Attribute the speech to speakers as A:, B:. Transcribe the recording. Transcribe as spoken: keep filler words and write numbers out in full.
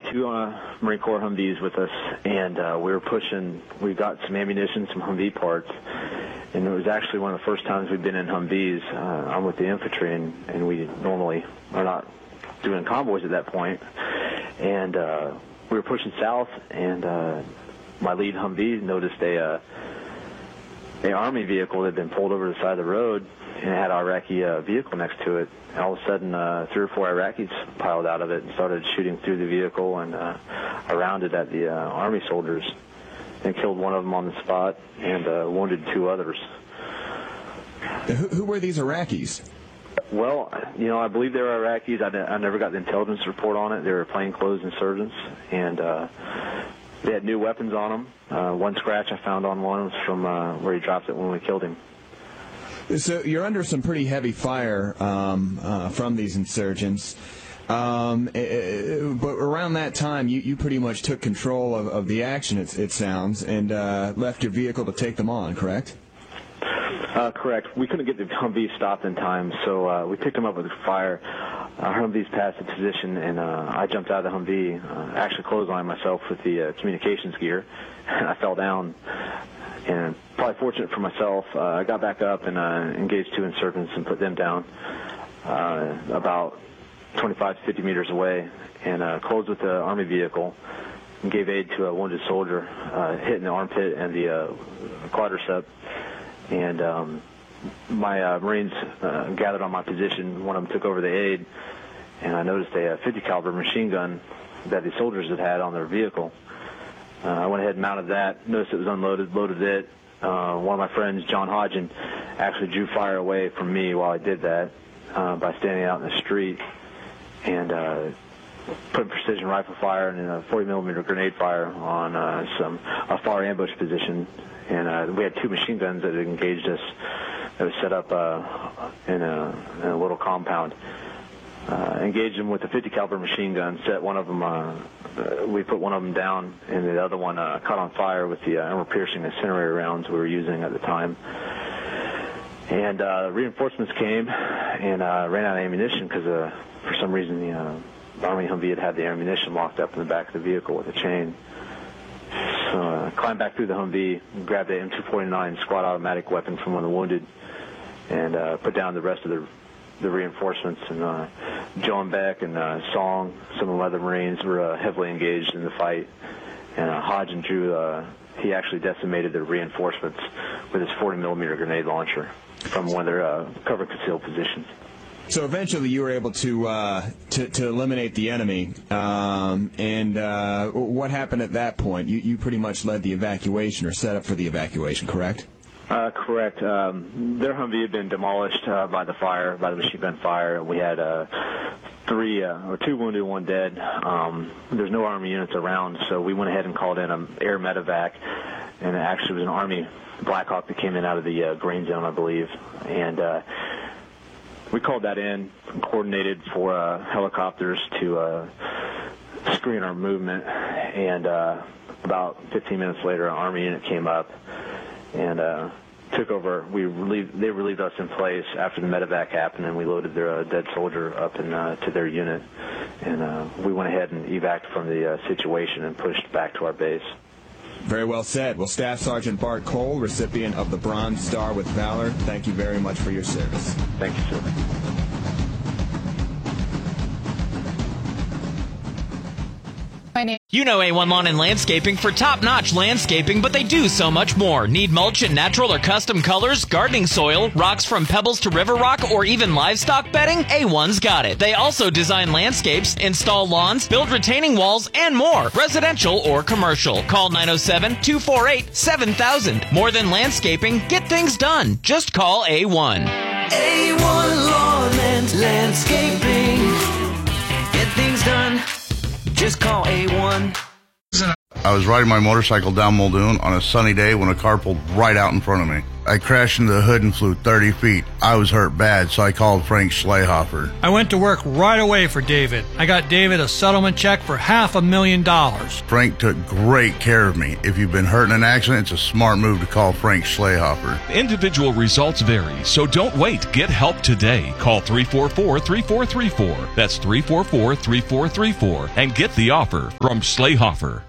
A: two uh, Marine Corps Humvees with us, and uh, we were pushing. We got some ammunition, some Humvee parts, and it was actually one of the first times we've been in Humvees. Uh, I'm with the infantry, and, and we normally are not doing convoys at that point. And uh, we were pushing south, and uh, my lead Humvee noticed a uh, a Army vehicle that had been pulled over to the side of the road, and it had an Iraqi uh, vehicle next to it. And all of a sudden, uh, three or four Iraqis piled out of it and started shooting through the vehicle and uh, around it at the uh, Army soldiers, and killed one of them on the spot and uh, wounded two others.
B: Who, who were these Iraqis?
A: Well, you know, I believe they were Iraqis. I, I never got the intelligence report on it. They were plainclothes insurgents, and uh, they had new weapons on them. Uh, one scratch I found on one was from uh, where he dropped it when we killed him.
B: So you're under some pretty heavy fire um, uh, from these insurgents. Um, but around that time, you, you pretty much took control of, of the action, it, it sounds, and uh, left your vehicle to take them on, correct?
A: Uh, correct. We couldn't get the Humvee stopped in time, so uh, we picked them up with a fire. Our Humvees passed the position, and uh, I jumped out of the Humvee, uh, actually clotheslined myself with the uh, communications gear, and I fell down. And probably fortunate for myself, uh, I got back up and uh, engaged two insurgents and put them down uh, about twenty-five to fifty meters away, and uh, closed with the Army vehicle and gave aid to a wounded soldier, uh, hit in the armpit and the uh, quadricep. And um, my uh, Marines uh, gathered on my position. One of them took over the aid, and I noticed a fifty caliber machine gun that the soldiers had had on their vehicle. Uh, I went ahead and mounted that, noticed it was unloaded, loaded it. Uh, one of my friends, John Hodgen, actually drew fire away from me while I did that uh, by standing out in the street, and uh, put precision rifle fire and a forty millimeter grenade fire on uh, some a far ambush position. And uh, we had two machine guns that had engaged us that was set up uh, in, a, in a little compound. Uh, engaged them with a fifty caliber machine gun, set one of them, uh, uh, we put one of them down, and the other one uh, caught on fire with the uh, armor-piercing incendiary rounds we were using at the time. And uh, reinforcements came and uh, ran out of ammunition because uh, for some reason the uh, Army Humvee had had the ammunition locked up in the back of the vehicle with a chain. So I uh, climbed back through the Humvee, grabbed the M two forty-nine squad automatic weapon from one of the wounded, and uh, put down the rest of the the reinforcements. And uh, Joe and Beck and uh, Song, some of the other Marines, were uh, heavily engaged in the fight. And uh, Hodge and Drew, uh, he actually decimated the reinforcements with his forty millimeter grenade launcher from one of their uh, cover concealed positions.
B: So eventually you were able to uh, to, to eliminate the enemy. Um, and uh, what happened at that point? You, you pretty much led the evacuation or set up for the evacuation, correct?
A: Uh, correct. Um, their Humvee had been demolished uh, by the fire, by the machine gun fire. We had uh, three uh, or two wounded, one dead. Um, there's no Army units around, so we went ahead and called in an air medevac, and it actually was an Army Black Hawk that came in out of the uh, green zone, I believe. And uh, we called that in, coordinated for uh, helicopters to uh, screen our movement, and uh, about fifteen minutes later, an Army unit came up and uh, took over. We relieved, they relieved us in place after the medevac happened, and we loaded their uh, dead soldier up in, uh, to their unit, and uh, we went ahead and evac'd from the uh, situation and pushed back to our base.
B: Very well said. Well, Staff Sergeant Bart Cole, recipient of the Bronze Star with Valor, thank you very much for your service.
A: Thank you, sir.
C: You know A one Lawn and Landscaping for top-notch landscaping, but they do so much more. Need mulch in natural or custom colors, gardening soil, rocks from pebbles to river rock, or even livestock bedding? A one's got it. They also design landscapes, install lawns, build retaining walls, and more, residential or commercial. Call nine oh seven, two four eight, seven thousand. More than landscaping, get things done. Just call A one.
D: A one Lawn and Landscaping. Get things done. Just call A one.
E: I was riding my motorcycle down Muldoon on a sunny day when a car pulled right out in front of me. I crashed into the hood and flew thirty feet. I was hurt bad, so I called Frank Schlehofer.
F: I went to work right away for David. I got David a settlement check for half a million dollars.
E: Frank took great care of me. If you've been hurt in an accident, it's a smart move to call Frank Schlehofer.
G: Individual results vary, so don't wait. Get help today. Call three four four, three four three four. That's three four four, three four three four. And get the offer from Schlehofer.